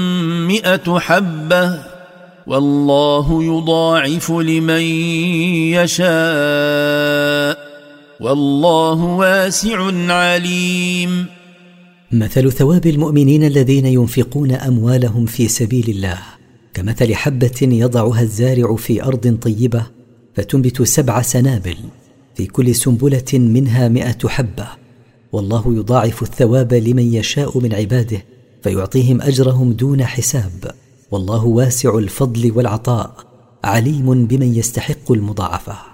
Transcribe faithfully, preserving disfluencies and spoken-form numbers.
مئة حبة والله يضاعف لمن يشاء والله واسع عليم. مثل ثواب المؤمنين الذين ينفقون أموالهم في سبيل الله كمثل حبة يضعها الزارع في أرض طيبة فتنبت سبع سنابل في كل سنبلة منها مئة حبة، والله يضاعف الثواب لمن يشاء من عباده فيعطيهم أجرهم دون حساب، والله واسع الفضل والعطاء عليم بمن يستحق المضاعفة.